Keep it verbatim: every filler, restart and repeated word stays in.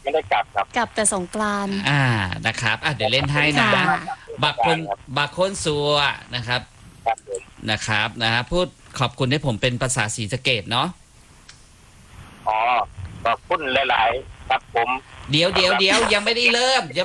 ไม่ได้กลับครับกลับแต่สงกรานต์อ่านะครับอ่ะเดี๋ยวเล่นให้นะบักคนบักคนซัวนะครับครับผมนะครับนะฮะพูดขอบคุณให้ผมเป็นภาษาศรีสะเกษเนาะอ๋อขอบคุณหลายๆครับผมเดี๋ยวเดี๋ยวเดี๋ยวยังไม่ได้เริ่ม